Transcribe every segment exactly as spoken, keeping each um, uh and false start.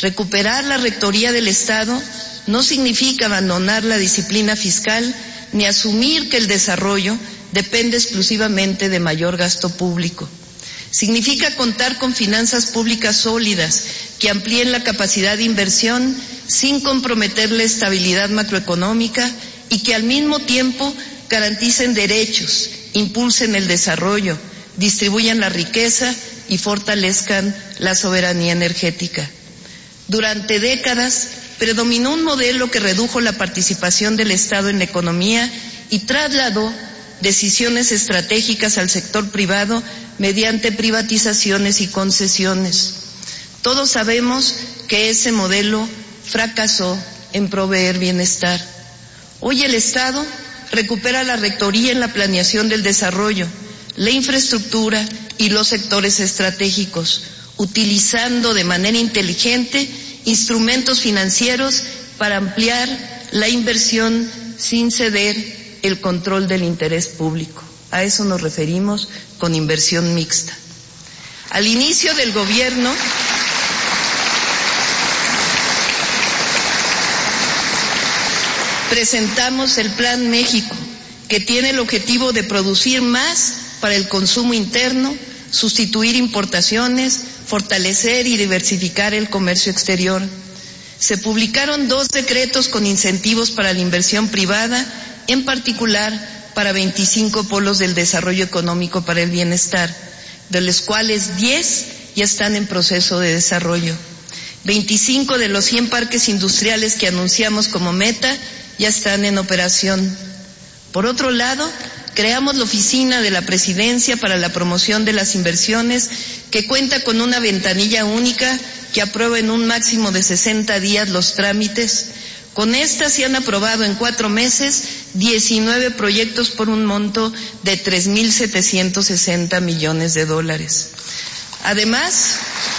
Recuperar la rectoría del Estado no significa abandonar la disciplina fiscal ni asumir que el desarrollo depende exclusivamente de mayor gasto público. Significa contar con finanzas públicas sólidas que amplíen la capacidad de inversión sin comprometer la estabilidad macroeconómica y que al mismo tiempo garanticen derechos, impulsen el desarrollo, distribuyan la riqueza y fortalezcan la soberanía energética. Durante décadas predominó un modelo que redujo la participación del Estado en la economía y trasladó decisiones estratégicas al sector privado mediante privatizaciones y concesiones. Todos sabemos que ese modelo fracasó en proveer bienestar. Hoy el Estado recupera la rectoría en la planeación del desarrollo, la infraestructura y los sectores estratégicos, utilizando de manera inteligente instrumentos financieros para ampliar la inversión sin ceder el control del interés público. A eso nos referimos con inversión mixta. Al inicio del gobierno, presentamos el Plan México, que tiene el objetivo de producir más para el consumo interno, sustituir importaciones, fortalecer y diversificar el comercio exterior. Se publicaron dos decretos con incentivos para la inversión privada, en particular para veinticinco polos del desarrollo económico para el bienestar, de los cuales diez ya están en proceso de desarrollo. veinticinco de los cien parques industriales que anunciamos como meta ya están en operación. Por otro lado, creamos la Oficina de la Presidencia para la Promoción de las Inversiones, que cuenta con una ventanilla única que aprueba en un máximo de sesenta días los trámites. Con esta se han aprobado en cuatro meses diecinueve proyectos por un monto de tres mil setecientos sesenta millones de dólares. Además,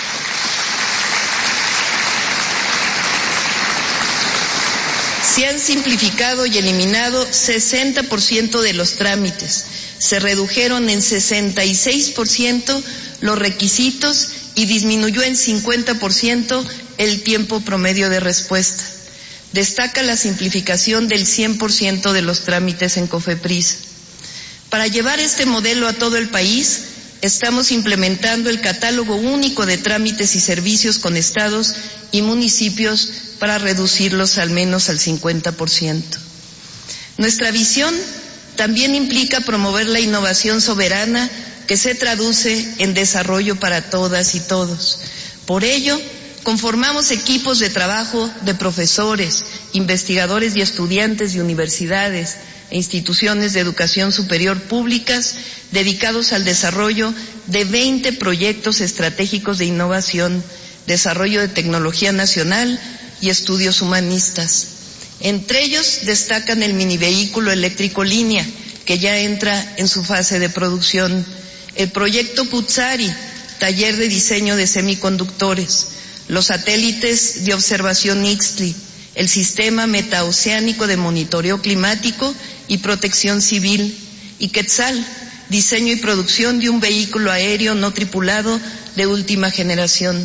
se han simplificado y eliminado sesenta por ciento de los trámites. Se redujeron en sesenta y seis por ciento los requisitos y disminuyó en cincuenta por ciento el tiempo promedio de respuesta. Destaca la simplificación del cien por ciento de los trámites en COFEPRIS. Para llevar este modelo a todo el país, estamos implementando el catálogo único de trámites y servicios con estados y municipios para reducirlos al menos al cincuenta por ciento. Nuestra visión también implica promover la innovación soberana que se traduce en desarrollo para todas y todos. Por ello, conformamos equipos de trabajo de profesores, investigadores y estudiantes de universidades e instituciones de educación superior públicas dedicados al desarrollo de veinte proyectos estratégicos de innovación, desarrollo de tecnología nacional y estudios humanistas. Entre ellos destacan el minivehículo eléctrico línea, que ya entra en su fase de producción, el proyecto Cutzari, taller de diseño de semiconductores, los satélites de observación Ixtli, el sistema metaoceánico de monitoreo climático y protección civil, y Quetzal, diseño y producción de un vehículo aéreo no tripulado de última generación.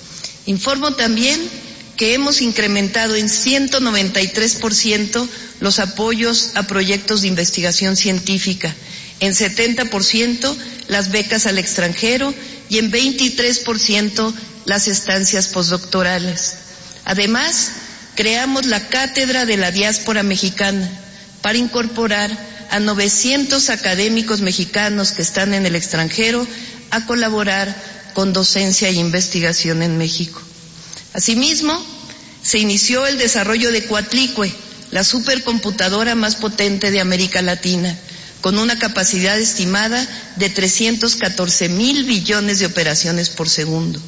Informo también que hemos incrementado en ciento noventa y tres por ciento los apoyos a proyectos de investigación científica, en setenta por ciento las becas al extranjero y en veintitrés por ciento las estancias postdoctorales. Además, creamos la Cátedra de la Diáspora Mexicana para incorporar a novecientos académicos mexicanos que están en el extranjero a colaborar con docencia e investigación en México. Asimismo, se inició el desarrollo de Coatlicue, la supercomputadora más potente de América Latina, con una capacidad estimada de trescientos catorce mil billones de operaciones por segundo.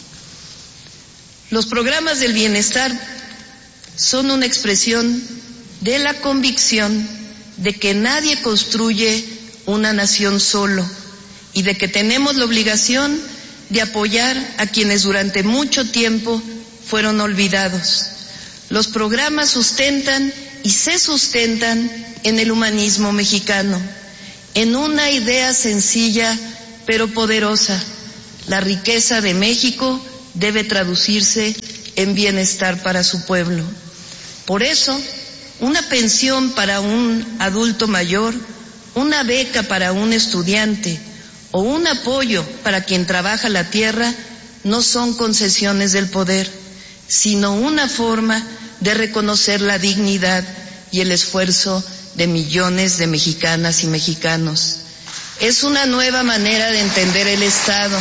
Los programas del bienestar son una expresión de la convicción de que nadie construye una nación solo y de que tenemos la obligación de apoyar a quienes durante mucho tiempo fueron olvidados. Los programas sustentan y se sustentan en el humanismo mexicano, en una idea sencilla pero poderosa. La riqueza de México debe traducirse en bienestar para su pueblo. Por eso, una pensión para un adulto mayor, una beca para un estudiante o un apoyo para quien trabaja la tierra no son concesiones del poder, sino una forma de reconocer la dignidad y el esfuerzo de millones de mexicanas y mexicanos. Es una nueva manera de entender el Estado.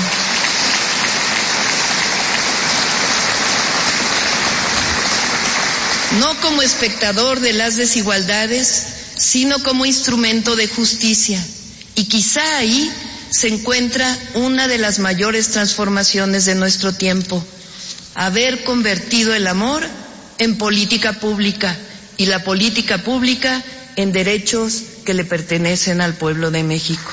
No como espectador de las desigualdades, sino como instrumento de justicia. Y quizá ahí se encuentra una de las mayores transformaciones de nuestro tiempo: haber convertido el amor en política pública y la política pública en derechos que le pertenecen al pueblo de México.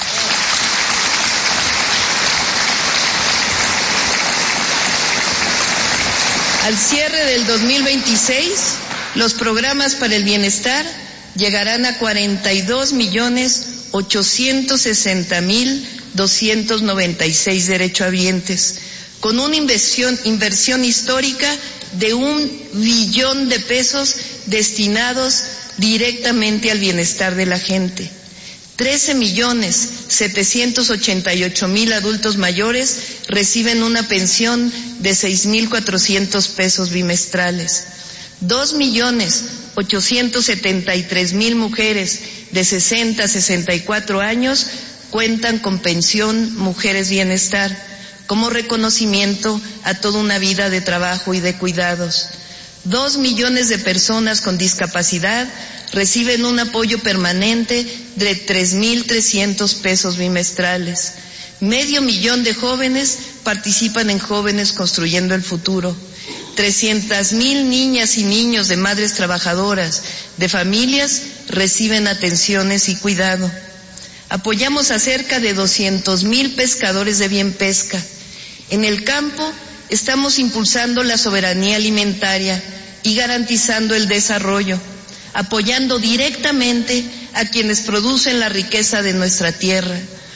Al cierre del dos mil veintiséis, los programas para el bienestar llegarán a cuarenta y dos millones ochocientos sesenta mil doscientos noventa y seis derechohabientes, con una inversión, inversión histórica de un billón de pesos destinados directamente al bienestar de la gente. trece millones setecientos ochenta y ocho mil adultos mayores reciben una pensión de seis mil cuatrocientos pesos bimestrales. dos millones ochocientos setenta y tres mil mujeres de sesenta a sesenta y cuatro años cuentan con pensión Mujeres Bienestar, como reconocimiento a toda una vida de trabajo y de cuidados. Dos millones de personas con discapacidad reciben un apoyo permanente de tres mil trescientos pesos bimestrales. Medio millón de jóvenes participan en Jóvenes Construyendo el Futuro. trescientas mil niñas y niños de madres trabajadoras, de familias, reciben atenciones y cuidado. Apoyamos a cerca de doscientos mil pescadores de bien pesca. En el campo estamos impulsando la soberanía alimentaria y garantizando el desarrollo, apoyando directamente a quienes producen la riqueza de nuestra tierra.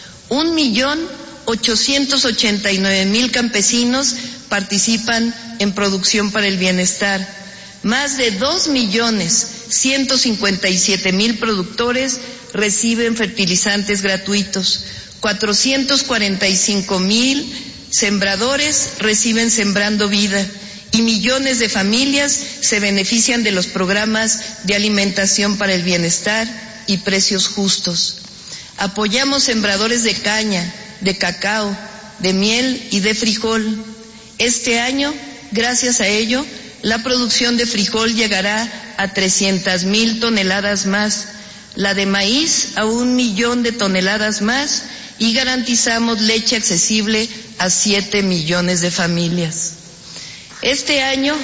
Un millón ochocientos ochenta y nueve mil campesinos participan en producción para el bienestar. Más de dos millones ciento cincuenta y siete mil productores reciben fertilizantes gratuitos. cuatrocientos cuarenta y cinco mil sembradores reciben Sembrando Vida, y millones de familias se benefician de los programas de alimentación para el bienestar y precios justos. Apoyamos sembradores de caña, de cacao, de miel y de frijol. Este año, gracias a ello, la producción de frijol llegará a trescientas mil toneladas más, la de maíz a un millón de toneladas más, y garantizamos leche accesible a siete millones de familias. Este año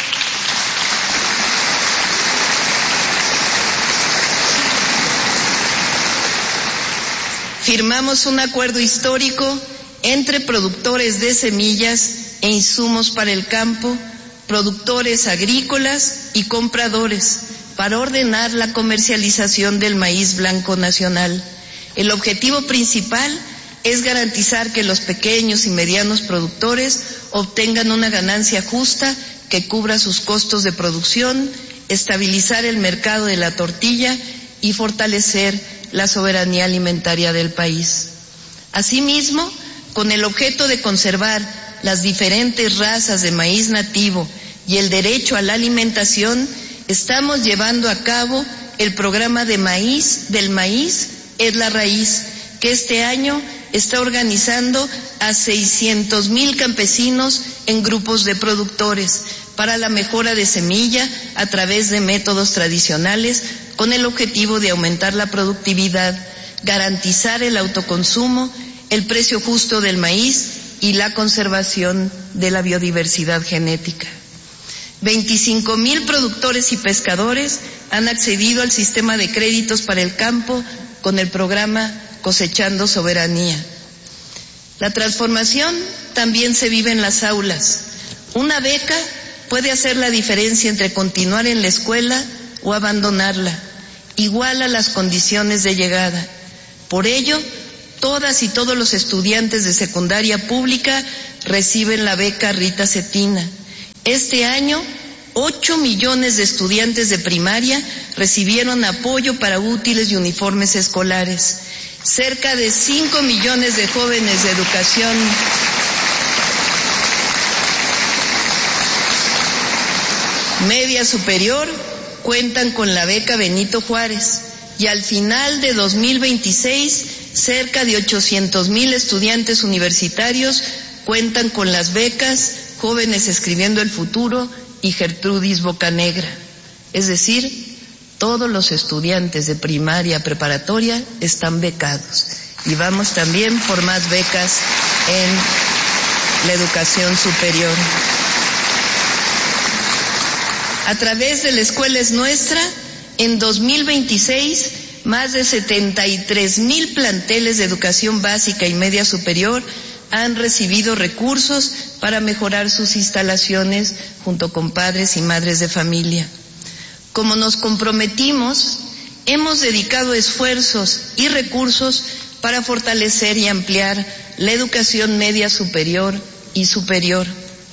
firmamos un acuerdo histórico entre productores de semillas e insumos para el campo, productores agrícolas y compradores, para ordenar la comercialización del maíz blanco nacional. El objetivo principal es garantizar que los pequeños y medianos productores obtengan una ganancia justa que cubra sus costos de producción, estabilizar el mercado de la tortilla y fortalecer la soberanía alimentaria del país. Asimismo, con el objeto de conservar las diferentes razas de maíz nativo y el derecho a la alimentación, estamos llevando a cabo el programa de maíz del maíz es la raíz, que este año está organizando a seiscientos mil campesinos en grupos de productores para la mejora de semilla a través de métodos tradicionales, con el objetivo de aumentar la productividad, garantizar el autoconsumo, el precio justo del maíz y la conservación de la biodiversidad genética. veinticinco mil productores y pescadores han accedido al sistema de créditos para el campo con el programa Cosechando Soberanía. La transformación también se vive en las aulas. Una beca puede hacer la diferencia entre continuar en la escuela o abandonarla, igual a las condiciones de llegada. Por ello, todas y todos los estudiantes de secundaria pública reciben la beca Rita Cetina. Este año, ocho millones de estudiantes de primaria recibieron apoyo para útiles y uniformes escolares. Cerca de cinco millones de jóvenes de educación media superior cuentan con la beca Benito Juárez, y al final de dos mil veintiséis, cerca de ochocientos mil estudiantes universitarios cuentan con las becas Jóvenes Escribiendo el Futuro y Gertrudis Bocanegra. Es decir, todos los estudiantes de primaria preparatoria están becados, y vamos también por más becas en la educación superior. A través de la Escuela es Nuestra, en dos mil veintiséis, más de setenta y tres mil planteles de educación básica y media superior han recibido recursos para mejorar sus instalaciones junto con padres y madres de familia. Como nos comprometimos, hemos dedicado esfuerzos y recursos para fortalecer y ampliar la educación media superior y superior.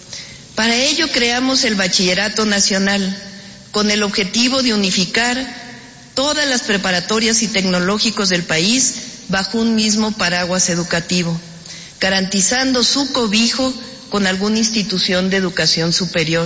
Para ello creamos el Bachillerato Nacional, con el objetivo de unificar todas las preparatorias y tecnológicos del país bajo un mismo paraguas educativo, garantizando su cobijo con alguna institución de educación superior.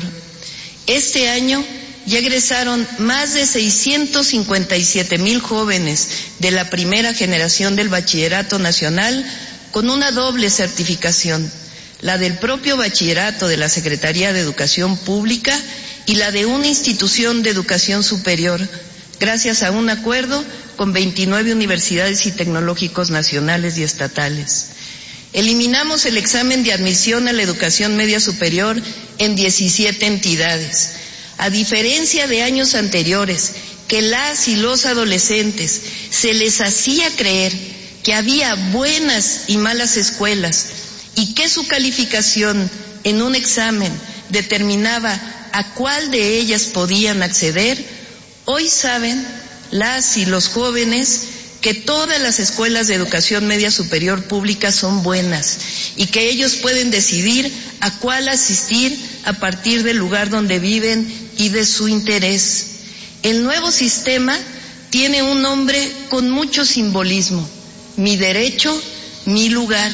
Este año ya egresaron más de seiscientos cincuenta y siete mil jóvenes de la primera generación del Bachillerato Nacional con una doble certificación, la del propio bachillerato de la Secretaría de Educación Pública y la de una institución de educación superior, gracias a un acuerdo con veintinueve universidades y tecnológicos nacionales y estatales. Eliminamos el examen de admisión a la educación media superior en diecisiete entidades. A diferencia de años anteriores, que las y los adolescentes se les hacía creer que había buenas y malas escuelas y que su calificación en un examen determinaba a cuál de ellas podían acceder, hoy saben las y los jóvenes que todas las escuelas de educación media superior pública son buenas y que ellos pueden decidir a cuál asistir a partir del lugar donde viven y de su interés. El nuevo sistema tiene un nombre con mucho simbolismo: mi derecho, mi lugar.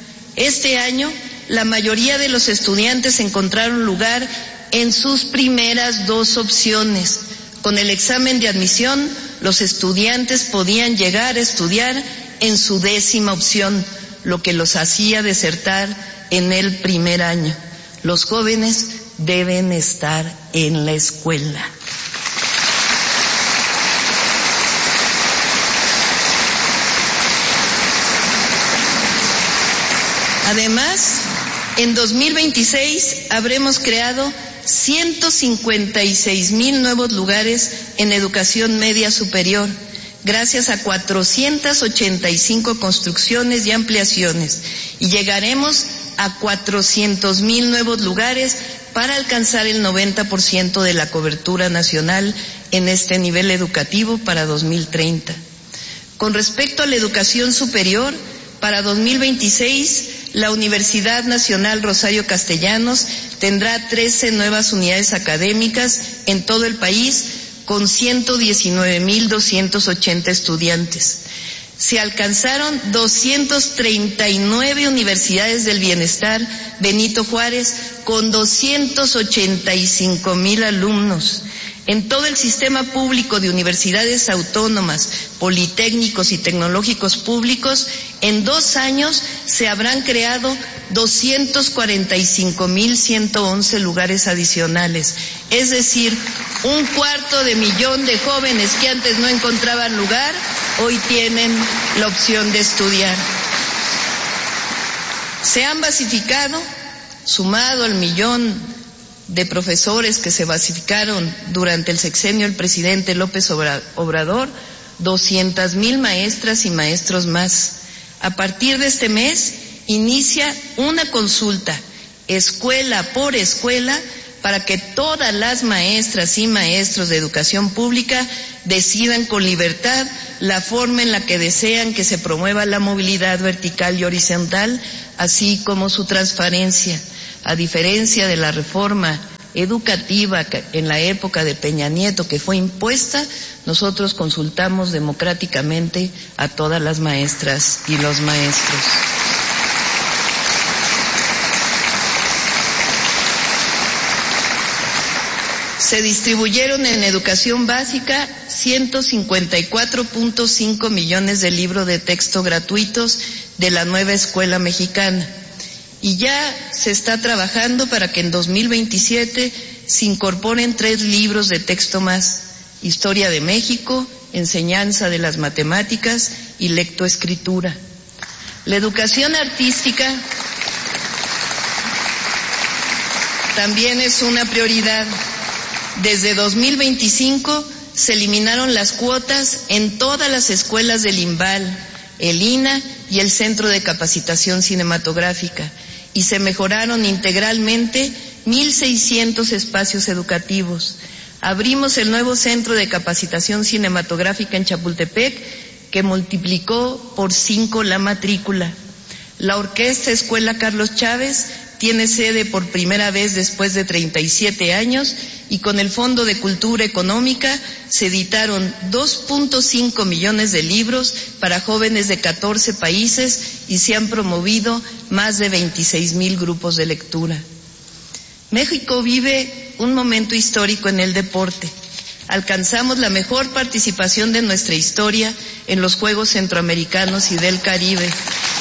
Este año, la mayoría de los estudiantes encontraron lugar en sus primeras dos opciones. Con el examen de admisión, los estudiantes podían llegar a estudiar en su décima opción, lo que los hacía desertar en el primer año. Los jóvenes deben estar en la escuela. Además, en dos mil veintiséis habremos creado ciento cincuenta y seis mil nuevos lugares en educación media superior, gracias a cuatrocientas ochenta y cinco construcciones y ampliaciones, y llegaremos a cuatrocientos mil nuevos lugares para alcanzar el noventa por ciento de la cobertura nacional en este nivel educativo para dos mil treinta. Con respecto a la educación superior, para dos mil veintiséis, la Universidad Nacional Rosario Castellanos tendrá trece nuevas unidades académicas en todo el país con ciento diecinueve mil doscientos ochenta estudiantes. Se alcanzaron doscientas treinta y nueve universidades del bienestar Benito Juárez con doscientos ochenta y cinco mil alumnos. En todo el sistema público de universidades autónomas, politécnicos y tecnológicos públicos, en dos años se habrán creado doscientos cuarenta y cinco mil ciento once lugares adicionales. Es decir, un cuarto de millón de jóvenes que antes no encontraban lugar, hoy tienen la opción de estudiar. Se han basificado, sumado al millón de profesores que se basificaron durante el sexenio del presidente López Obrador, doscientas mil maestras y maestros más. A partir de este mes inicia una consulta, escuela por escuela, para que todas las maestras y maestros de educación pública decidan con libertad la forma en la que desean que se promueva la movilidad vertical y horizontal, así como su transparencia. A diferencia de la reforma educativa en la época de Peña Nieto, que fue impuesta, nosotros consultamos democráticamente a todas las maestras y los maestros. Se distribuyeron en educación básica ciento cincuenta y cuatro punto cinco millones de libros de texto gratuitos de la nueva escuela mexicana. Y ya se está trabajando para que en dos mil veintisiete se incorporen tres libros de texto más: Historia de México, Enseñanza de las Matemáticas y Lectoescritura. La educación artística también es una prioridad. Desde dos mil veinticinco se eliminaron las cuotas en todas las escuelas del IMBAL, el I N A y el Centro de Capacitación Cinematográfica, y se mejoraron integralmente mil seiscientos espacios educativos. Abrimos el nuevo Centro de Capacitación Cinematográfica en Chapultepec, que multiplicó por cinco la matrícula. La Orquesta Escuela Carlos Chávez tiene sede por primera vez después de treinta y siete años, y con el Fondo de Cultura Económica se editaron dos punto cinco millones de libros para jóvenes de catorce países y se han promovido más de veintiséis mil grupos de lectura. México vive un momento histórico en el deporte. Alcanzamos la mejor participación de nuestra historia en los Juegos Centroamericanos y del Caribe.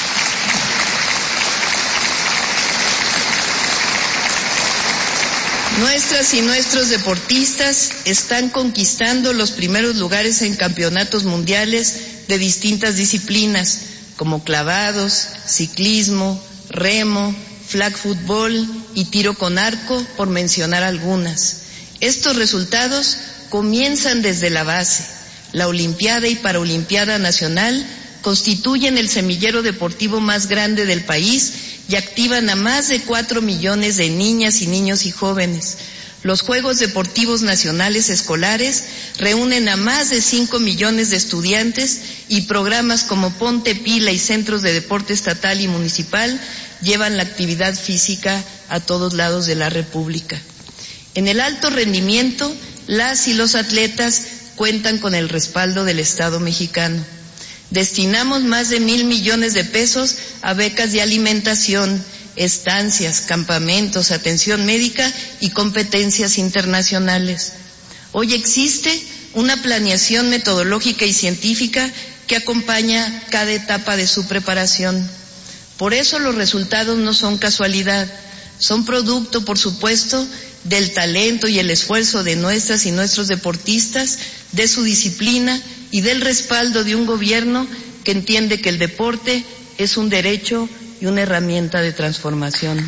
Nuestras y nuestros deportistas están conquistando los primeros lugares en campeonatos mundiales de distintas disciplinas, como clavados, ciclismo, remo, flag football y tiro con arco, por mencionar algunas. Estos resultados comienzan desde la base. La Olimpiada y Paralimpiada Nacional constituyen el semillero deportivo más grande del país y activan a más de cuatro millones de niñas y niños y jóvenes. Los Juegos Deportivos Nacionales Escolares reúnen a más de cinco millones de estudiantes, y programas como Ponte Pila y centros de deporte estatal y municipal llevan la actividad física a todos lados de la República. En el alto rendimiento, las y los atletas cuentan con el respaldo del Estado mexicano. Destinamos más de mil millones de pesos a becas de alimentación, estancias, campamentos, atención médica y competencias internacionales. Hoy existe una planeación metodológica y científica que acompaña cada etapa de su preparación. Por eso los resultados no son casualidad, son producto, por supuesto, del talento y el esfuerzo de nuestras y nuestros deportistas, de su disciplina y del respaldo de un gobierno que entiende que el deporte es un derecho y una herramienta de transformación.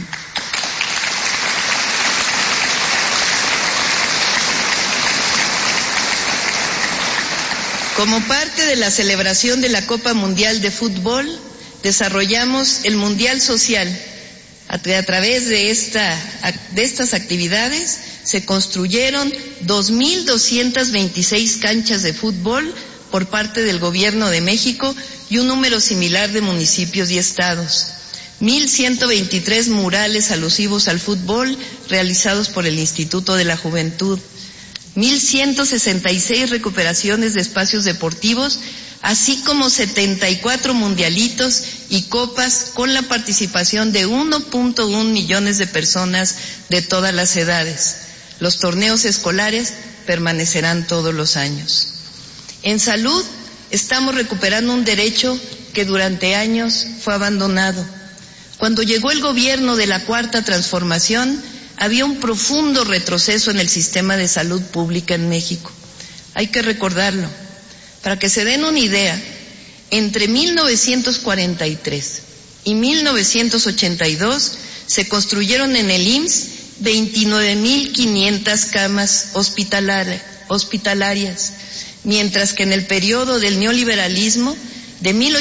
Como parte de la celebración de la Copa Mundial de Fútbol, desarrollamos el Mundial Social. A, a través de, esta, de estas actividades se construyeron dos mil doscientas veintiséis canchas de fútbol por parte del Gobierno de México y un número similar de municipios y estados. mil ciento veintitrés murales alusivos al fútbol realizados por el Instituto de la Juventud. mil ciento sesenta y seis recuperaciones de espacios deportivos, así como setenta y cuatro mundialitos y copas con la participación de uno punto uno millones de personas de todas las edades. Los torneos escolares permanecerán todos los años. En salud, estamos recuperando un derecho que durante años fue abandonado. Cuando llegó el gobierno de la Cuarta Transformación, había un profundo retroceso en el sistema de salud pública en México. Hay que recordarlo. Para que se den una idea, entre mil novecientos cuarenta y tres y mil novecientos ochenta y dos se construyeron en el I M S S veintinueve mil quinientas camas hospitalar, hospitalarias, mientras que en el periodo del neoliberalismo, de mil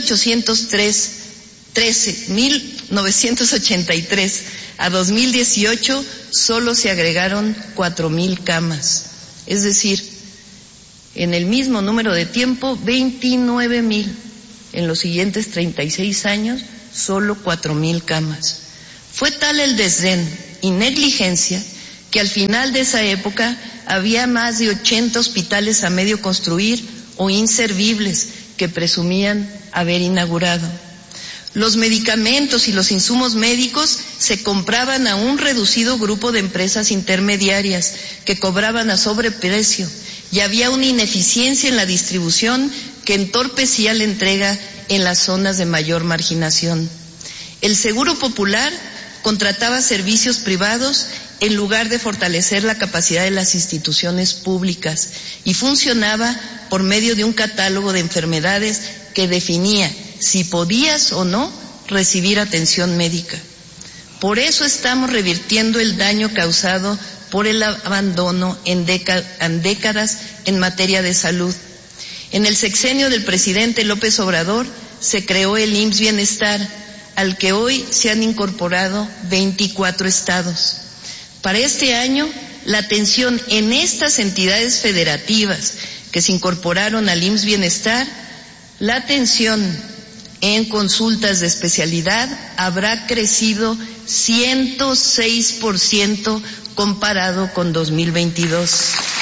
novecientos ochenta y tres a dos mil dieciocho, solo se agregaron cuatro mil camas. Es decir, en el mismo número de tiempo, veintinueve mil. En los siguientes treinta y seis años, solo cuatro mil camas. Fue tal el desdén y negligencia que al final de esa época había más de ochenta hospitales a medio construir o inservibles que presumían haber inaugurado. Los medicamentos y los insumos médicos se compraban a un reducido grupo de empresas intermediarias que cobraban a sobreprecio y había una ineficiencia en la distribución que entorpecía la entrega en las zonas de mayor marginación. El Seguro Popular contrataba servicios privados en lugar de fortalecer la capacidad de las instituciones públicas y funcionaba por medio de un catálogo de enfermedades que definía si podías o no recibir atención médica. Por eso estamos revirtiendo el daño causado por el abandono en, en décadas en materia de salud. En el sexenio del presidente López Obrador se creó el I M S S Bienestar, al que hoy se han incorporado veinticuatro estados. Para este año, la atención en estas entidades federativas que se incorporaron al I M S S Bienestar, la atención en consultas de especialidad habrá crecido ciento seis por ciento comparado con dos mil veintidós.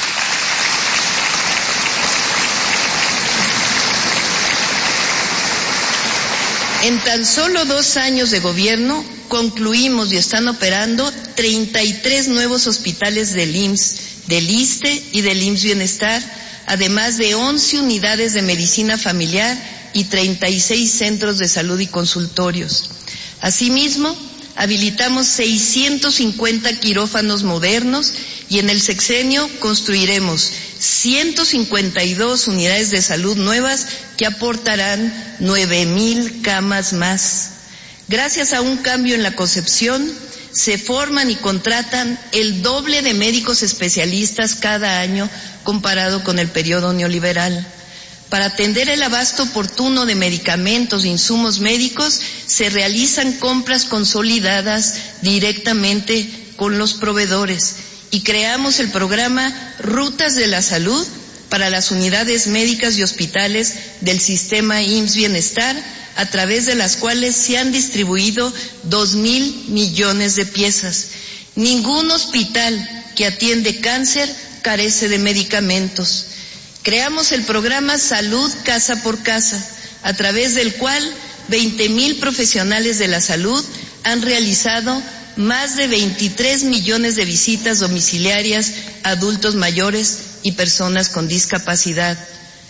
En tan solo dos años de gobierno concluimos y están operando treinta y tres nuevos hospitales del I M S S, del ISSSTE y del I M S S Bienestar, además de once unidades de medicina familiar y treinta y seis centros de salud y consultorios. Asimismo, habilitamos seiscientos cincuenta quirófanos modernos y en el sexenio construiremos ciento cincuenta y dos unidades de salud nuevas que aportarán nueve mil camas más. Gracias a un cambio en la concepción, se forman y contratan el doble de médicos especialistas cada año comparado con el periodo neoliberal. Para atender el abasto oportuno de medicamentos e insumos médicos, se realizan compras consolidadas directamente con los proveedores y creamos el programa Rutas de la Salud para las unidades médicas y hospitales del sistema I M S S Bienestar, a través de las cuales se han distribuido dos mil millones de piezas. Ningún hospital que atiende cáncer carece de medicamentos. Creamos el programa Salud Casa por Casa, a través del cual veinte mil profesionales de la salud han realizado más de veintitrés millones de visitas domiciliarias a adultos mayores y personas con discapacidad.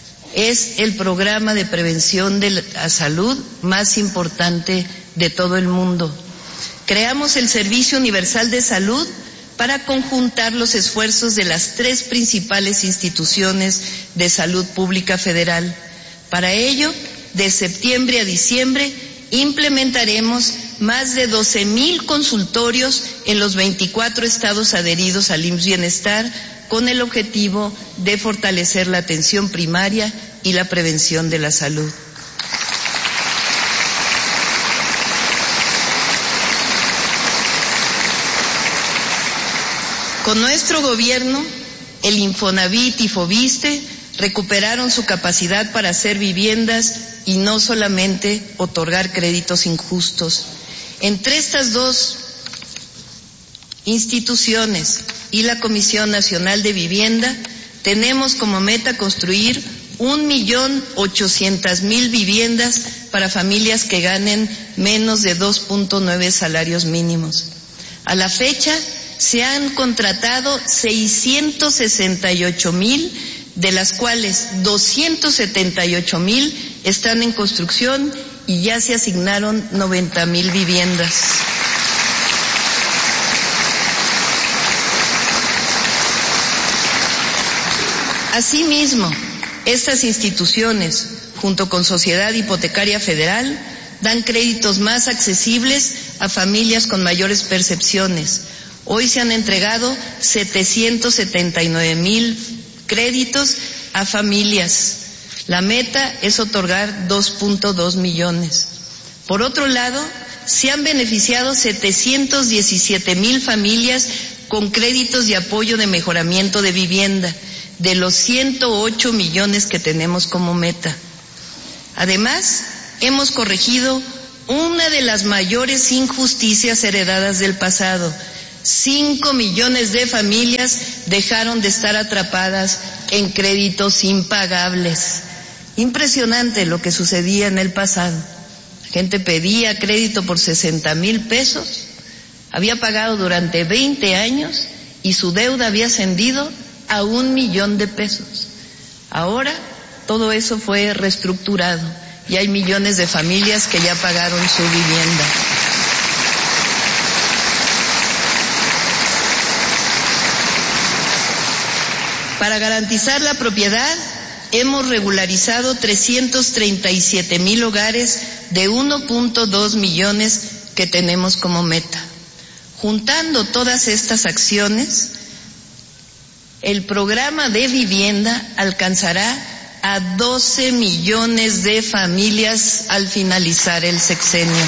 Es el programa de prevención de la salud más importante de todo el mundo. Creamos el Servicio Universal de Salud para conjuntar los esfuerzos de las tres principales instituciones de salud pública federal. Para ello, de septiembre a diciembre, implementaremos más de doce mil consultorios en los veinticuatro estados adheridos al I M S S Bienestar, con el objetivo de fortalecer la atención primaria y la prevención de la salud. Con nuestro gobierno, el Infonavit y Foviste recuperaron su capacidad para hacer viviendas y no solamente otorgar créditos injustos. Entre estas dos instituciones y la Comisión Nacional de Vivienda, tenemos como meta construir un millón ochocientas mil viviendas para familias que ganen menos de dos punto nueve salarios mínimos. A la fecha, se han contratado seiscientos sesenta y ocho mil, de las cuales doscientos setenta y ocho mil están en construcción y ya se asignaron noventa mil viviendas. Asimismo, estas instituciones, junto con Sociedad Hipotecaria Federal, dan créditos más accesibles a familias con mayores percepciones. Hoy se han entregado setecientos setenta y nueve mil créditos a familias. La meta es otorgar dos punto dos millones. Por otro lado, se han beneficiado setecientos diecisiete mil familias con créditos de apoyo de mejoramiento de vivienda, de los ciento ocho millones que tenemos como meta. Además, hemos corregido una de las mayores injusticias heredadas del pasado, Cinco millones de familias dejaron de estar atrapadas en créditos impagables. Impresionante lo que sucedía en el pasado. La gente pedía crédito por sesenta mil pesos, había pagado durante veinte años y su deuda había ascendido a un millón de pesos. Ahora todo eso fue reestructurado y hay millones de familias que ya pagaron su vivienda. Para garantizar la propiedad, hemos regularizado trescientos treinta y siete mil hogares de uno punto dos millones que tenemos como meta. Juntando todas estas acciones, el programa de vivienda alcanzará a doce millones de familias al finalizar el sexenio.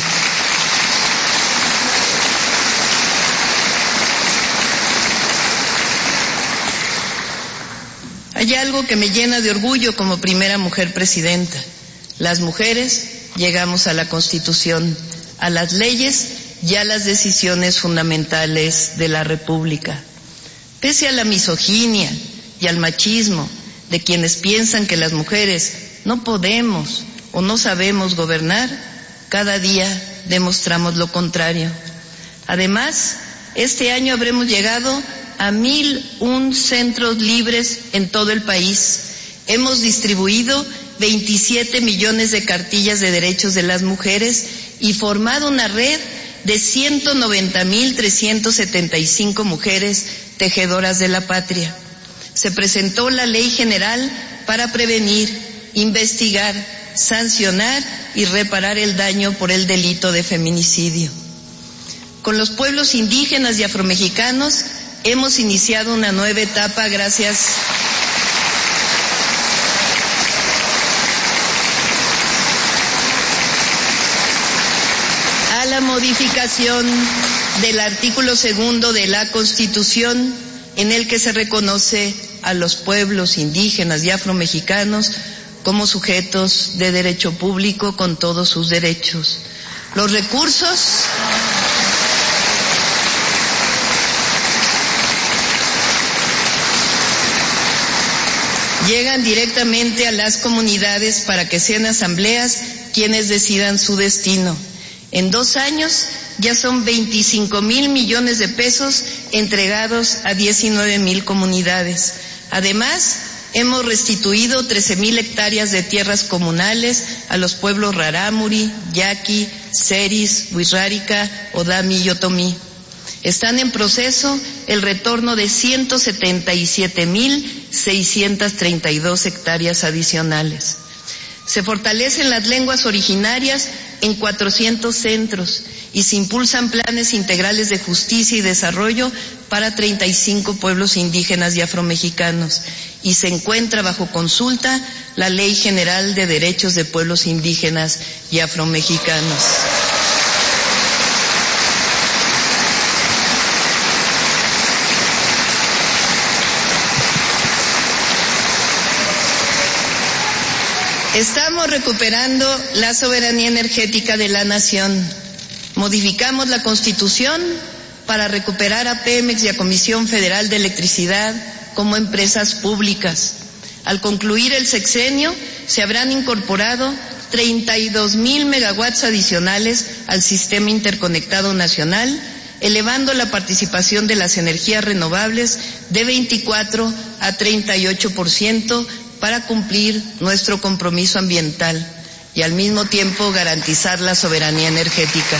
Hay algo que me llena de orgullo como primera mujer presidenta. Las mujeres llegamos a la Constitución, a las leyes y a las decisiones fundamentales de la República. Pese a la misoginia y al machismo de quienes piensan que las mujeres no podemos o no sabemos gobernar, cada día demostramos lo contrario. Además, este año habremos llegado a mil un centros libres en todo el país. Hemos distribuido veintisiete millones de cartillas de derechos de las mujeres y formado una red de ciento noventa mil trescientas setenta y cinco mujeres tejedoras de la patria. Se presentó la Ley General para prevenir, investigar, sancionar y reparar el daño por el delito de feminicidio. Con los pueblos indígenas y afromexicanos hemos iniciado una nueva etapa gracias a la modificación del artículo segundo de la Constitución, en el que se reconoce a los pueblos indígenas y afromexicanos como sujetos de derecho público con todos sus derechos. Los recursos llegan directamente a las comunidades para que sean asambleas quienes decidan su destino. En dos años ya son veinticinco mil millones de pesos entregados a diecinueve mil comunidades. Además, hemos restituido trece mil hectáreas de tierras comunales a los pueblos Rarámuri, Yaqui, Seris, Wixárika, Odami y Otomí. Están en proceso el retorno de ciento setenta y siete mil seiscientas treinta y dos hectáreas adicionales. Se fortalecen las lenguas originarias en cuatrocientos centros y se impulsan planes integrales de justicia y desarrollo para treinta y cinco pueblos indígenas y afromexicanos, y se encuentra bajo consulta la Ley General de Derechos de Pueblos Indígenas y Afromexicanos. Estamos recuperando la soberanía energética de la nación. Modificamos la Constitución para recuperar a Pemex y a Comisión Federal de Electricidad como empresas públicas. Al concluir el sexenio, se habrán incorporado treinta y dos mil megawatts adicionales al Sistema Interconectado Nacional, elevando la participación de las energías renovables de veinticuatro a treinta y ocho por ciento para cumplir nuestro compromiso ambiental y al mismo tiempo garantizar la soberanía energética.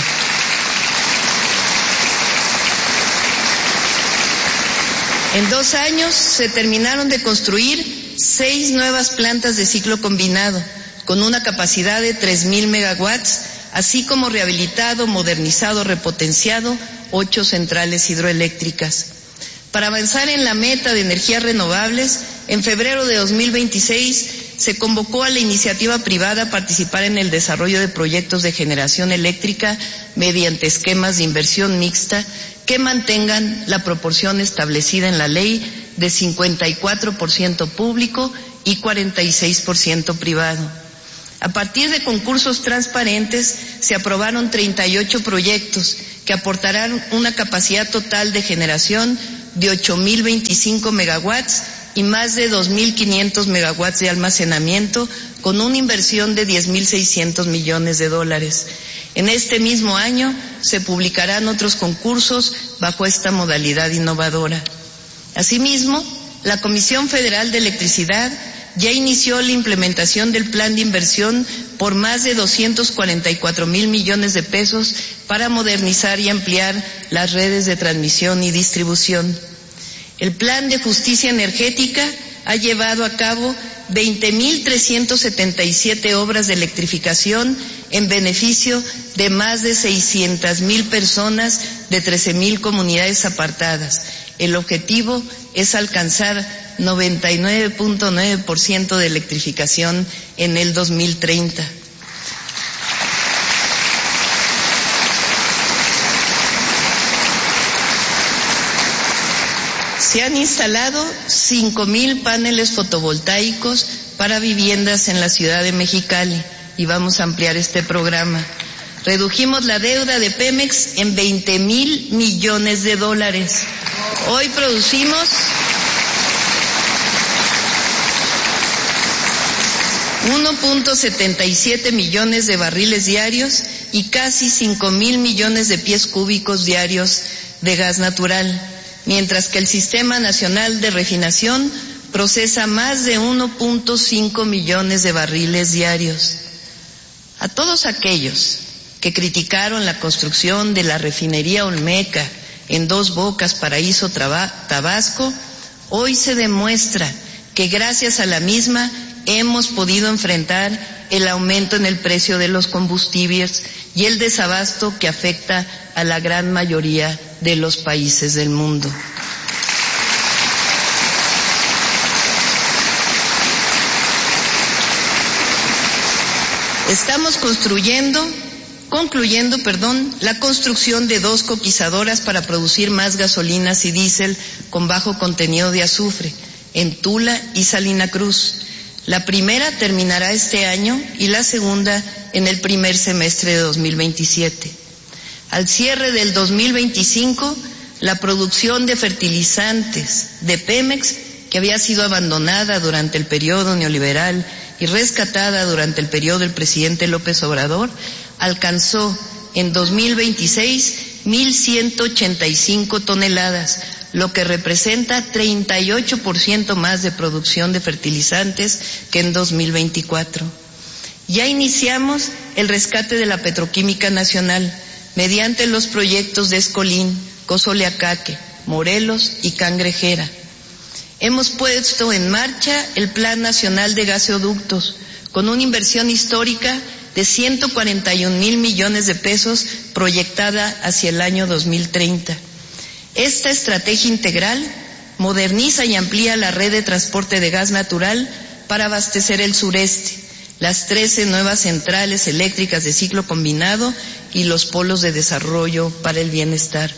En dos años se terminaron de construir seis nuevas plantas de ciclo combinado con una capacidad de tres mil megawatts, así como rehabilitado, modernizado, repotenciado ocho centrales hidroeléctricas. Para avanzar en la meta de energías renovables, en febrero de dos mil veintiséis se convocó a la iniciativa privada a participar en el desarrollo de proyectos de generación eléctrica mediante esquemas de inversión mixta que mantengan la proporción establecida en la ley de cincuenta y cuatro por ciento público y cuarenta y seis por ciento privado. A partir de concursos transparentes se aprobaron treinta y ocho proyectos que aportarán una capacidad total de generación de ocho mil veinticinco megawatts y más de dos mil quinientos megawatts de almacenamiento, con una inversión de diez mil seiscientos millones de dólares. En este mismo año se publicarán otros concursos bajo esta modalidad innovadora. Asimismo, la Comisión Federal de Electricidad ya inició la implementación del plan de inversión por más de doscientos cuarenta y cuatro mil millones de pesos para modernizar y ampliar las redes de transmisión y distribución. El Plan de Justicia Energética ha llevado a cabo veinte mil trescientas setenta y siete obras de electrificación en beneficio de más de seiscientas mil personas de trece mil comunidades apartadas. El objetivo es alcanzar noventa y nueve punto nueve por ciento de electrificación en el dos mil treinta. Se han instalado cinco mil paneles fotovoltaicos para viviendas en la ciudad de Mexicali y vamos a ampliar este programa. Redujimos la deuda de Pemex en veinte mil millones de dólares. Hoy producimos uno punto setenta y siete millones de barriles diarios y casi cinco mil millones de pies cúbicos diarios de gas natural, mientras que el Sistema Nacional de Refinación procesa más de uno punto cinco millones de barriles diarios. A todos aquellos que criticaron la construcción de la refinería Olmeca en Dos Bocas, Paraíso, Tabasco, hoy se demuestra que gracias a la misma hemos podido enfrentar el aumento en el precio de los combustibles y el desabasto que afecta a la gran mayoría de los países del mundo. Estamos construyendo, concluyendo, perdón, la construcción de dos coquizadoras para producir más gasolinas y diésel con bajo contenido de azufre en Tula y Salina Cruz. La primera terminará este año y la segunda en el primer semestre de dos mil veintisiete. Al cierre del dos mil veinticinco, la producción de fertilizantes de Pemex, que había sido abandonada durante el periodo neoliberal y rescatada durante el periodo del presidente López Obrador, alcanzó en dos mil veintiséis mil ciento ochenta y cinco toneladas, lo que representa treinta y ocho por ciento más de producción de fertilizantes que en dos mil veinticuatro. Ya iniciamos el rescate de la petroquímica nacional mediante los proyectos de Escolín, Cozoleacaque, Morelos y Cangrejera. Hemos puesto en marcha el Plan Nacional de Gaseoductos con una inversión histórica de ciento cuarenta y un mil millones de pesos proyectada hacia el año dos mil treinta. Esta estrategia integral moderniza y amplía la red de transporte de gas natural para abastecer el sureste, las trece nuevas centrales eléctricas de ciclo combinado y los polos de desarrollo para el bienestar.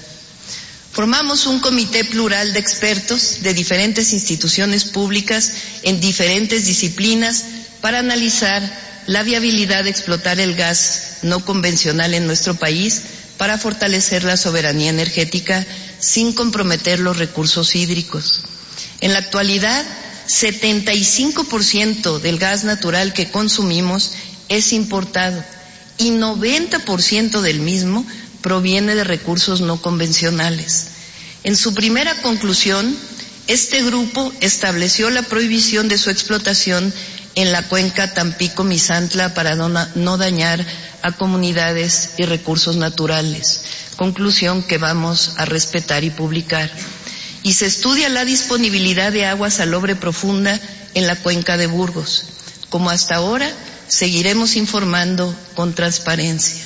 Formamos un comité plural de expertos de diferentes instituciones públicas en diferentes disciplinas para analizar la viabilidad de explotar el gas no convencional en nuestro país para fortalecer la soberanía energética sin comprometer los recursos hídricos. En la actualidad, setenta y cinco por ciento del gas natural que consumimos es importado y noventa por ciento del mismo proviene de recursos no convencionales. En su primera conclusión, este grupo estableció la prohibición de su explotación en la cuenca Tampico-Misantla para no, no dañar a comunidades y recursos naturales, conclusión que vamos a respetar y publicar. Y se estudia la disponibilidad de agua salobre profunda en la cuenca de Burgos. Como hasta ahora, seguiremos informando con transparencia.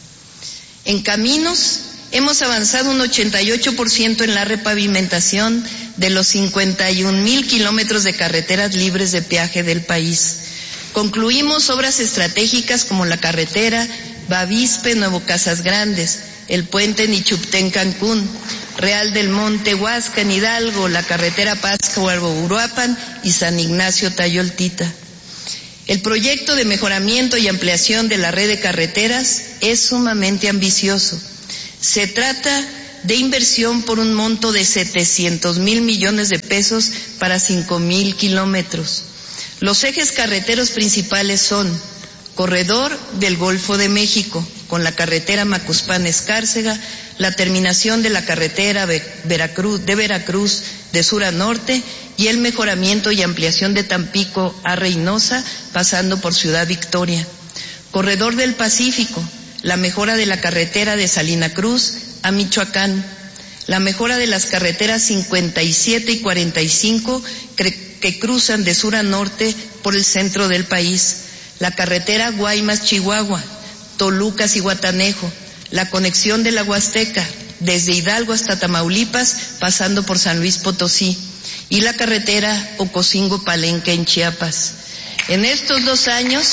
En caminos, hemos avanzado un ochenta y ocho por ciento en la repavimentación de los cincuenta y un mil kilómetros de carreteras libres de peaje del país. Concluimos obras estratégicas como la carretera Bavispe-Nuevo Casas Grandes, el puente Nichuptén-Cancún, Real del Monte Huasca en Hidalgo, la carretera Pátzcuaro-Uruapan y San Ignacio-Tayoltita. El proyecto de mejoramiento y ampliación de la red de carreteras es sumamente ambicioso. Se trata de inversión por un monto de setecientos mil millones de pesos para cinco mil kilómetros. Los ejes carreteros principales son Corredor del Golfo de México, con la carretera Macuspán-Escárcega, la terminación de la carretera Veracruz, de Veracruz de sur a norte y el mejoramiento y ampliación de Tampico a Reynosa, pasando por Ciudad Victoria. Corredor del Pacífico, la mejora de la carretera de Salina Cruz a Michoacán, la mejora de las carreteras cincuenta y siete y cuarenta y cinco que, que cruzan de sur a norte por el centro del país, la carretera Guaymas-Chihuahua, Toluca-Zihuatanejo, la conexión de la Huasteca, desde Hidalgo hasta Tamaulipas, pasando por San Luis Potosí, y la carretera Ocosingo-Palenque en Chiapas. En estos dos años,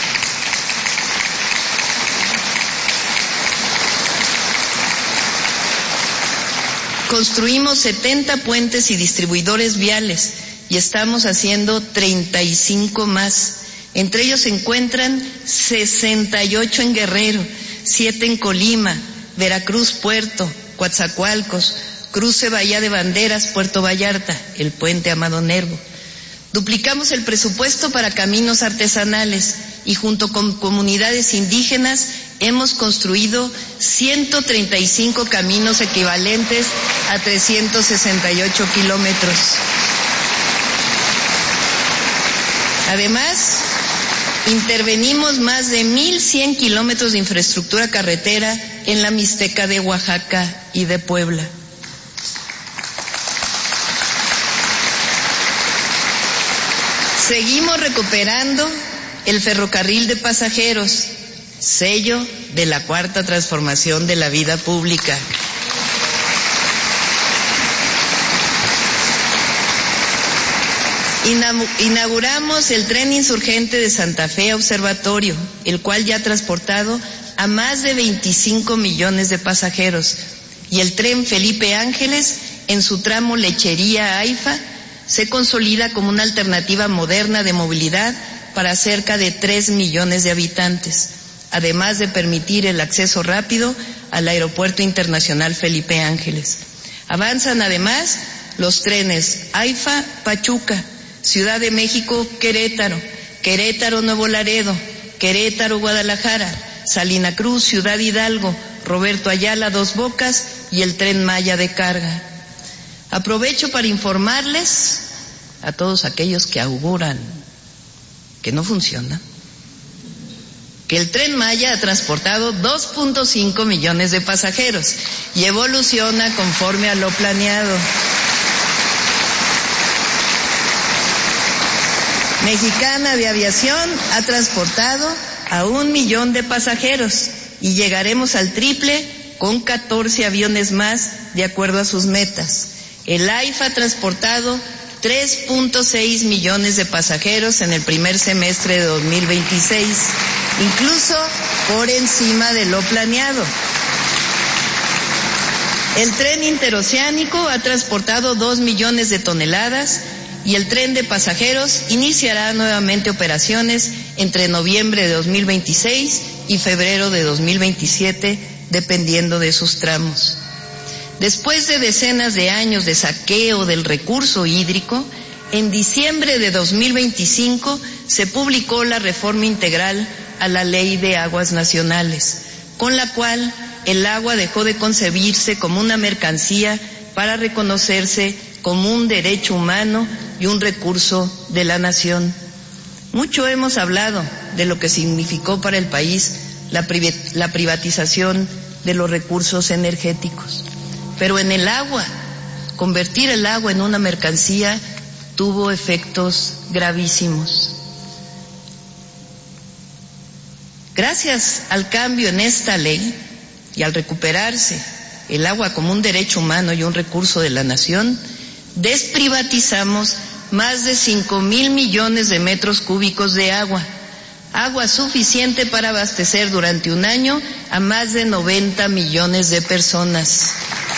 construimos setenta puentes y distribuidores viales y estamos haciendo treinta y cinco más. Entre ellos se encuentran sesenta y ocho en Guerrero, siete en Colima, Veracruz Puerto, Coatzacoalcos, Cruce Bahía de Banderas, Puerto Vallarta, el puente Amado Nervo. Duplicamos el presupuesto para caminos artesanales y junto con comunidades indígenas hemos construido ciento treinta y cinco caminos equivalentes a trescientos sesenta y ocho kilómetros. Además, intervenimos más de mil cien kilómetros de infraestructura carretera en la Mixteca de Oaxaca y de Puebla. Seguimos recuperando el ferrocarril de pasajeros, sello de la cuarta transformación de la vida pública. Inauguramos el tren insurgente de Santa Fe a Observatorio, el cual ya ha transportado a más de veinticinco millones de pasajeros, y el tren Felipe Ángeles, en su tramo Lechería a Haifa, se consolida como una alternativa moderna de movilidad para cerca de tres millones de habitantes, además de permitir el acceso rápido al Aeropuerto Internacional Felipe Ángeles. Avanzan además los trenes Haifa-Pachuca, Ciudad de México-Querétaro, Querétaro-Nuevo Laredo, Querétaro-Guadalajara, Salina Cruz, Ciudad Hidalgo, Roberto Ayala, Dos Bocas y el Tren Maya de carga. Aprovecho para informarles a todos aquellos que auguran que no funciona, que el Tren Maya ha transportado dos punto cinco millones de pasajeros y evoluciona conforme a lo planeado. Mexicana de Aviación ha transportado a un millón de pasajeros y llegaremos al triple con catorce aviones más de acuerdo a sus metas. El AIFA ha transportado tres punto seis millones de pasajeros en el primer semestre de dos mil veintiséis, incluso por encima de lo planeado. El tren interoceánico ha transportado dos millones de toneladas y el tren de pasajeros iniciará nuevamente operaciones entre noviembre de dos mil veintiséis y febrero de dos mil veintisiete, dependiendo de sus tramos. Después de decenas de años de saqueo del recurso hídrico, en diciembre de dos mil veinticinco se publicó la reforma integral a la Ley de Aguas Nacionales, con la cual el agua dejó de concebirse como una mercancía para reconocerse como un derecho humano y un recurso de la nación. Mucho hemos hablado de lo que significó para el país la, priv- la privatización de los recursos energéticos. Pero en el agua, convertir el agua en una mercancía tuvo efectos gravísimos. Gracias al cambio en esta ley y al recuperarse el agua como un derecho humano y un recurso de la nación, desprivatizamos más de cinco mil millones de metros cúbicos de agua, agua suficiente para abastecer durante un año a más de noventa millones de personas.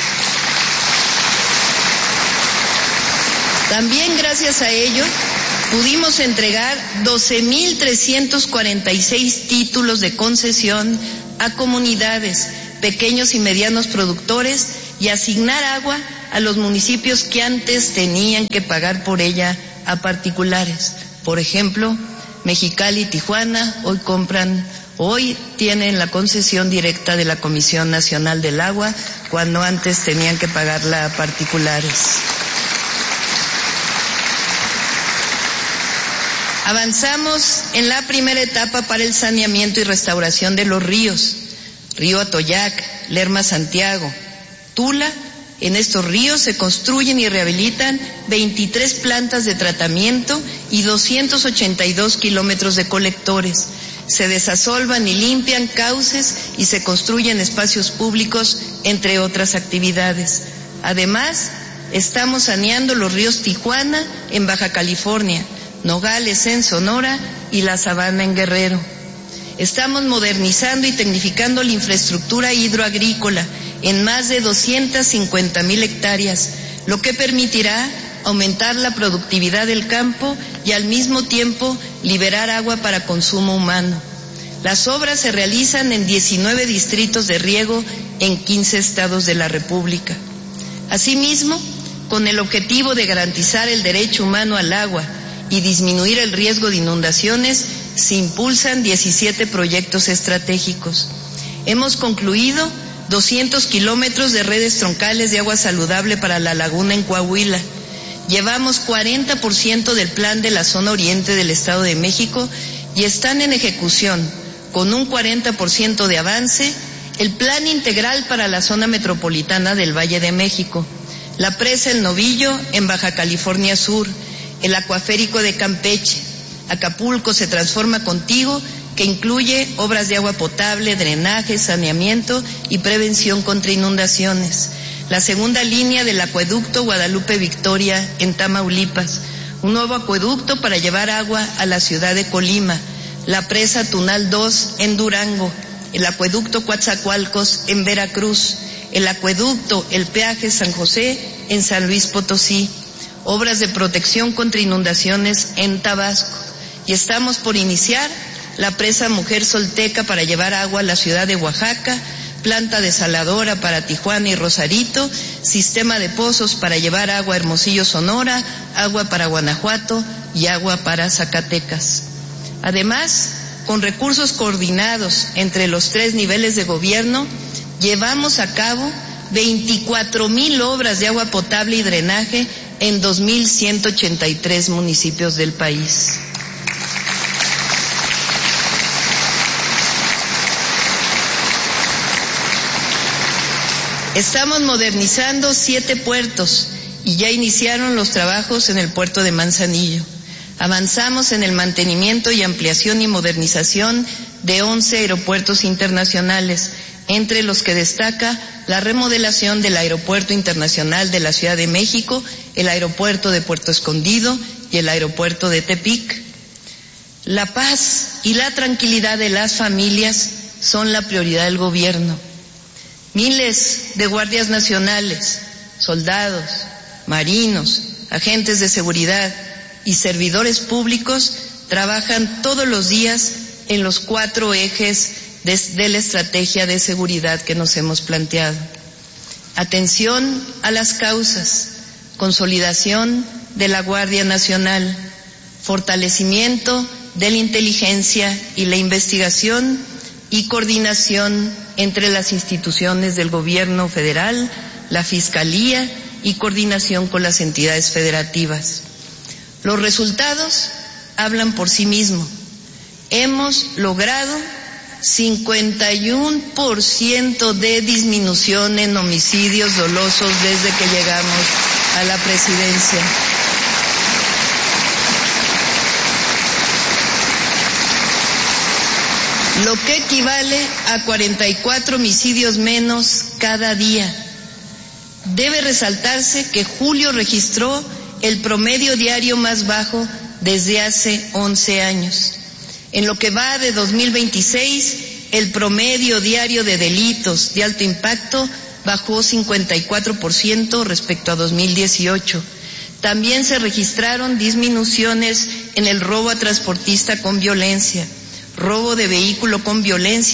También gracias a ello pudimos entregar doce mil trescientos cuarenta y seis títulos de concesión a comunidades pequeños y medianos productores y asignar agua a los municipios que antes tenían que pagar por ella a particulares. Por ejemplo, Mexicali y Tijuana hoy compran, hoy tienen la concesión directa de la Comisión Nacional del Agua, cuando antes tenían que pagarla a particulares. Avanzamos en la primera etapa para el saneamiento y restauración de los ríos. Río Atoyac, Lerma Santiago, Tula. En estos ríos se construyen y rehabilitan veintitrés plantas de tratamiento y doscientos ochenta y dos kilómetros de colectores. Se desasolvan y limpian cauces y se construyen espacios públicos, entre otras actividades. Además, estamos saneando los ríos Tijuana en Baja California, Nogales en Sonora y La Sabana en Guerrero. Estamos modernizando y tecnificando la infraestructura hidroagrícola en más de doscientas cincuenta mil hectáreas, lo que permitirá aumentar la productividad del campo y al mismo tiempo liberar agua para consumo humano. Las obras se realizan en diecinueve distritos de riego en quince estados de la República. Asimismo, con el objetivo de garantizar el derecho humano al agua y disminuir el riesgo de inundaciones, se impulsan diecisiete proyectos estratégicos. Hemos concluido doscientos kilómetros de redes troncales de agua saludable para la laguna en Coahuila. Llevamos cuarenta por ciento del plan de la zona oriente del Estado de México y están en ejecución, con un cuarenta por ciento de avance, el plan integral para la zona metropolitana del Valle de México, la presa El Novillo en Baja California Sur, el acuaférico de Campeche, Acapulco se transforma contigo, que incluye obras de agua potable, drenaje, saneamiento y prevención contra inundaciones. La segunda línea del acueducto Guadalupe Victoria en Tamaulipas, un nuevo acueducto para llevar agua a la ciudad de Colima, la presa Tunal dos en Durango, el acueducto Coatzacoalcos en Veracruz, el acueducto El Peaje San José en San Luis Potosí, obras de protección contra inundaciones en Tabasco. Y estamos por iniciar la presa Mujer Solteca para llevar agua a la ciudad de Oaxaca, planta desaladora para Tijuana y Rosarito, sistema de pozos para llevar agua a Hermosillo, Sonora, agua para Guanajuato y agua para Zacatecas. Además, con recursos coordinados entre los tres niveles de gobierno, llevamos a cabo veinticuatro mil obras de agua potable y drenaje en dos mil ciento ochenta y tres municipios del país. Estamos modernizando siete puertos y ya iniciaron los trabajos en el puerto de Manzanillo. Avanzamos en el mantenimiento y ampliación y modernización de once aeropuertos internacionales, entre los que destaca la remodelación del Aeropuerto Internacional de la Ciudad de México, el Aeropuerto de Puerto Escondido y el Aeropuerto de Tepic. La paz y la tranquilidad de las familias son la prioridad del gobierno. Miles de guardias nacionales, soldados, marinos, agentes de seguridad y servidores públicos trabajan todos los días en los cuatro ejes de, de la estrategia de seguridad que nos hemos planteado. Atención a las causas, consolidación de la Guardia Nacional, fortalecimiento de la inteligencia y la investigación y coordinación entre las instituciones del gobierno federal, la Fiscalía y coordinación con las entidades federativas. Los resultados hablan por sí mismos. Hemos logrado cincuenta y uno por ciento de disminución en homicidios dolosos desde que llegamos a la presidencia. Lo que equivale a cuarenta y cuatro homicidios menos cada día. Debe resaltarse que julio registró el promedio diario más bajo desde hace once años. En lo que va de dos mil veintiséis, el promedio diario de delitos de alto impacto bajó cincuenta y cuatro por ciento respecto a dos mil dieciocho. También se registraron disminuciones en el robo a transportista con violencia, robo de vehículo con violencia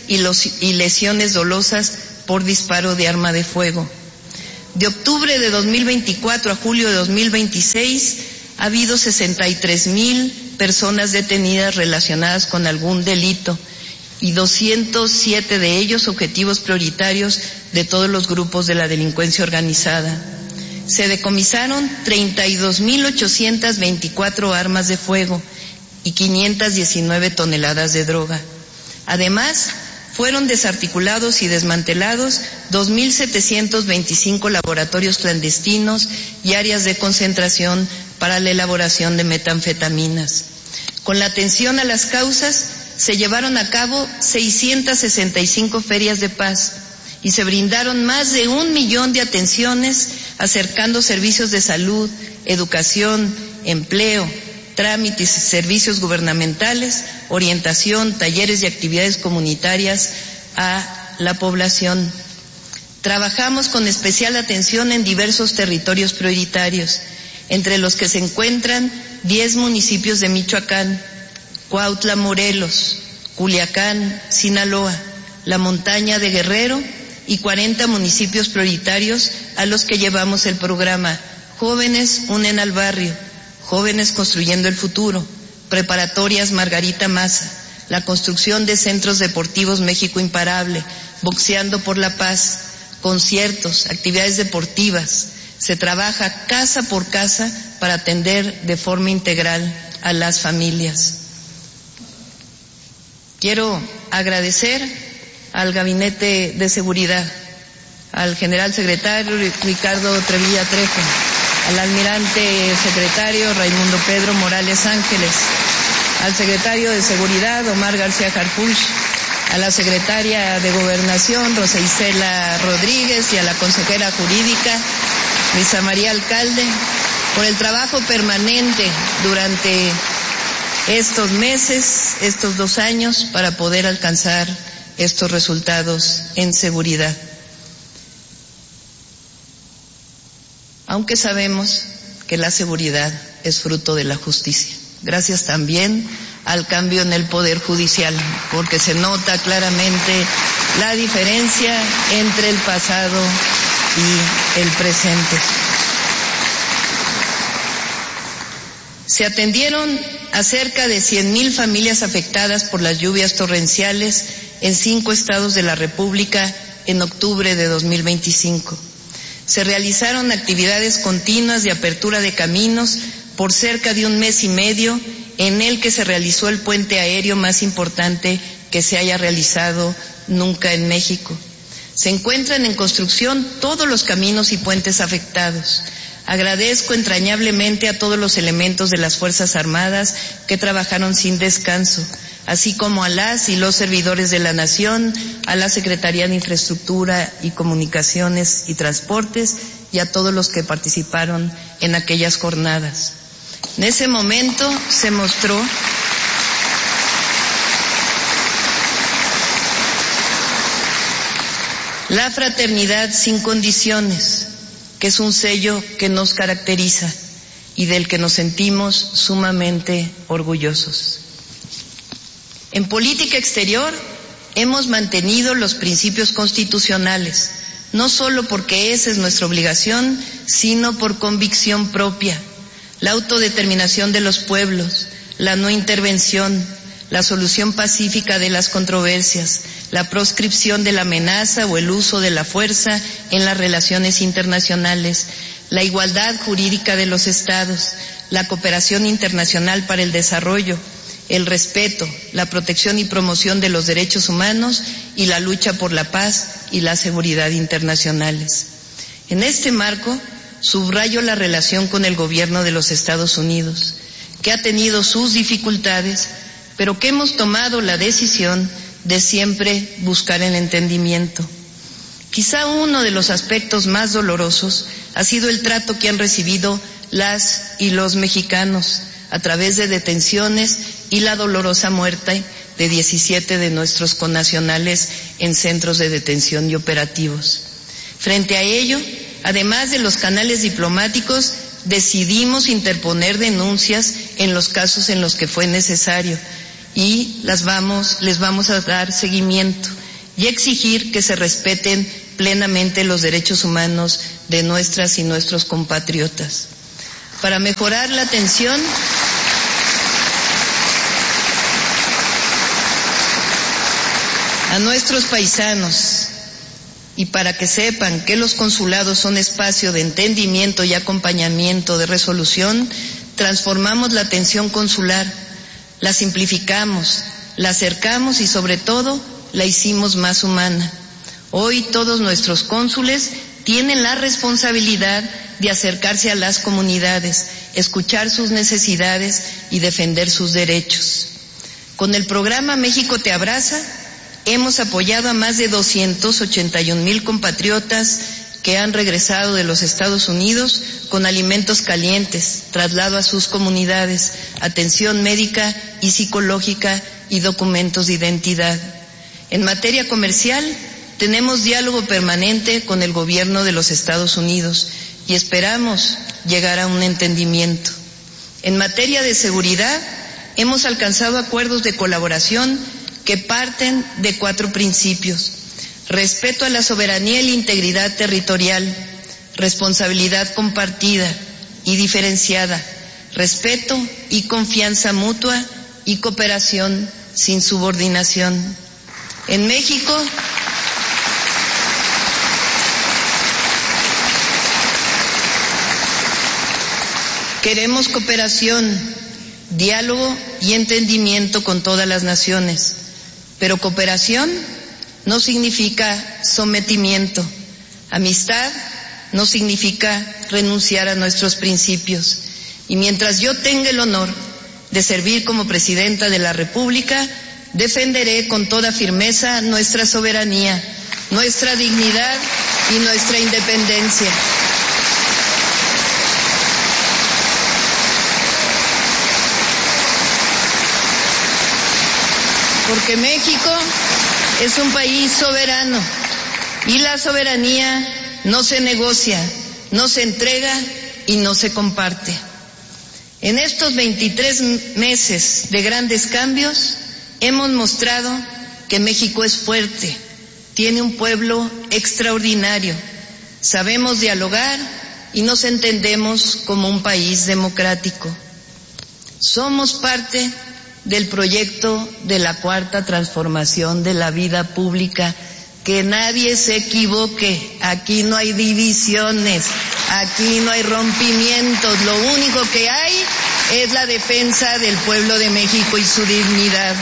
y, los, y lesiones dolosas por disparo de arma de fuego. De octubre de dos mil veinticuatro a julio de dos mil veintiséis ha habido sesenta y tres mil personas detenidas relacionadas con algún delito y doscientos siete de ellos objetivos prioritarios de todos los grupos de la delincuencia organizada. Se decomisaron treinta y dos mil ochocientas veinticuatro armas de fuego y quinientas diecinueve toneladas de droga. Además, fueron desarticulados y desmantelados dos mil setecientos veinticinco laboratorios clandestinos y áreas de concentración para la elaboración de metanfetaminas. Con la atención a las causas, se llevaron a cabo seiscientas sesenta y cinco ferias de paz y se brindaron más de un millón de atenciones acercando servicios de salud, educación, empleo, trámites y servicios gubernamentales, orientación, talleres y actividades comunitarias a la población. Trabajamos con especial atención en diversos territorios prioritarios, entre los que se encuentran diez municipios de Michoacán, Cuautla, Morelos, Culiacán, Sinaloa, la montaña de Guerrero y cuarenta municipios prioritarios a los que llevamos el programa Jóvenes Unen al Barrio, Jóvenes Construyendo el Futuro, Preparatorias Margarita Maza, la construcción de centros deportivos México Imparable, Boxeando por la Paz, conciertos, actividades deportivas. Se trabaja casa por casa para atender de forma integral a las familias. Quiero agradecer al Gabinete de Seguridad, al General Secretario Ricardo Trevilla Trejo, al Almirante Secretario Raimundo Pedro Morales Ángeles, al Secretario de Seguridad Omar García Harfuch, a la Secretaria de Gobernación Rosa Isela Rodríguez y a la Consejera Jurídica Luisa María Alcalde por el trabajo permanente durante estos meses, estos dos años, para poder alcanzar estos resultados en seguridad. Aunque sabemos que la seguridad es fruto de la justicia. Gracias también al cambio en el Poder Judicial, porque se nota claramente la diferencia entre el pasado y el presente. Se atendieron a cerca de cien mil familias afectadas por las lluvias torrenciales en cinco estados de la República en octubre de dos mil veinticinco. Se realizaron actividades continuas de apertura de caminos por cerca de un mes y medio, en el que se realizó el puente aéreo más importante que se haya realizado nunca en México. Se encuentran en construcción todos los caminos y puentes afectados. Agradezco entrañablemente a todos los elementos de las Fuerzas Armadas que trabajaron sin descanso, así como a las y los servidores de la Nación, a la Secretaría de Infraestructura y Comunicaciones y Transportes y a todos los que participaron en aquellas jornadas. En ese momento se mostró la fraternidad sin condiciones, que es un sello que nos caracteriza y del que nos sentimos sumamente orgullosos. En política exterior hemos mantenido los principios constitucionales, no solo porque esa es nuestra obligación, sino por convicción propia. La autodeterminación de los pueblos, la no intervención, la solución pacífica de las controversias, la proscripción de la amenaza o el uso de la fuerza en las relaciones internacionales, la igualdad jurídica de los estados, la cooperación internacional para el desarrollo, el respeto, la protección y promoción de los derechos humanos y la lucha por la paz y la seguridad internacionales. En este marco, subrayo la relación con el gobierno de los Estados Unidos, que ha tenido sus dificultades, pero que hemos tomado la decisión de siempre buscar el entendimiento. Quizá uno de los aspectos más dolorosos ha sido el trato que han recibido las y los mexicanos a través de detenciones y la dolorosa muerte de diecisiete de nuestros connacionales en centros de detención y operativos. Frente a ello, además de los canales diplomáticos, decidimos interponer denuncias en los casos en los que fue necesario y las vamos, les vamos a dar seguimiento y exigir que se respeten plenamente los derechos humanos de nuestras y nuestros compatriotas. Para mejorar la atención a nuestros paisanos y para que sepan que los consulados son espacio de entendimiento y acompañamiento de resolución, transformamos la atención consular, la simplificamos, la acercamos y sobre todo la hicimos más humana. Hoy todos nuestros cónsules tienen la responsabilidad de acercarse a las comunidades, escuchar sus necesidades y defender sus derechos. Con el programa México te abraza, hemos apoyado a más de doscientos ochenta y un mil compatriotas que han regresado de los Estados Unidos con alimentos calientes, traslado a sus comunidades, atención médica y psicológica y documentos de identidad. En materia comercial, tenemos diálogo permanente con el gobierno de los Estados Unidos y esperamos llegar a un entendimiento. En materia de seguridad, hemos alcanzado acuerdos de colaboración que parten de cuatro principios: respeto a la soberanía y la integridad territorial, responsabilidad compartida y diferenciada, respeto y confianza mutua y cooperación sin subordinación. En México, queremos cooperación, diálogo y entendimiento con todas las naciones, pero cooperación no significa sometimiento. Amistad no significa renunciar a nuestros principios. Y mientras yo tenga el honor de servir como presidenta de la República, defenderé con toda firmeza nuestra soberanía, nuestra dignidad y nuestra independencia. Porque México es un país soberano y la soberanía no se negocia, no se entrega y no se comparte. En estos veintitrés meses de grandes cambios hemos mostrado que México es fuerte, tiene un pueblo extraordinario, sabemos dialogar y nos entendemos como un país democrático. Somos parte del proyecto de la cuarta transformación de la vida pública. Que nadie se equivoque, aquí no hay divisiones, aquí no hay rompimientos, lo único que hay es la defensa del pueblo de México y su dignidad.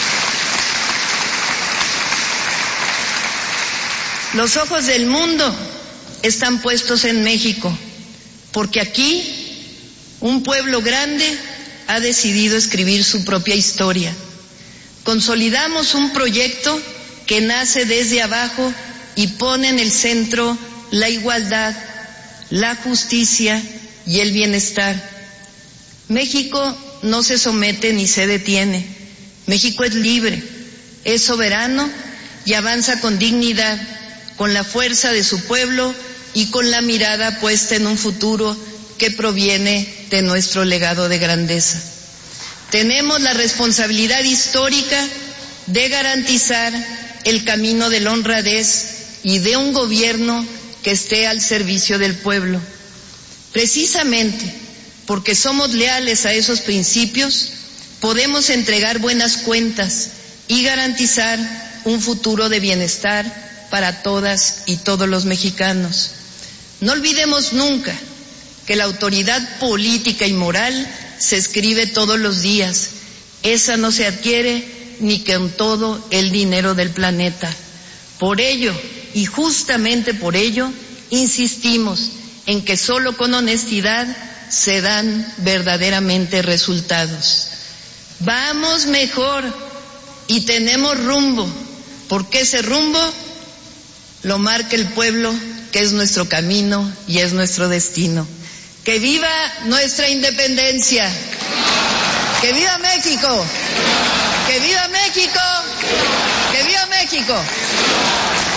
Los ojos del mundo están puestos en México, porque aquí un pueblo grande ha decidido escribir su propia historia. Consolidamos un proyecto que nace desde abajo y pone en el centro la igualdad, la justicia y el bienestar. México no se somete ni se detiene. México es libre, es soberano y avanza con dignidad, con la fuerza de su pueblo y con la mirada puesta en un futuro que proviene de nuestro legado de grandeza. Tenemos la responsabilidad histórica de garantizar el camino de la honradez y de un gobierno que esté al servicio del pueblo. Precisamente porque somos leales a esos principios, podemos entregar buenas cuentas y garantizar un futuro de bienestar para todas y todos los mexicanos. No olvidemos nunca que la autoridad política y moral se escribe todos los días. Esa no se adquiere ni con todo el dinero del planeta. Por ello, y justamente por ello, insistimos en que solo con honestidad se dan verdaderamente resultados. Vamos mejor y tenemos rumbo, porque ese rumbo lo marca el pueblo, que es nuestro camino y es nuestro destino. ¡Que viva nuestra independencia! ¡Que viva México! ¡Que viva México! ¡Que viva México!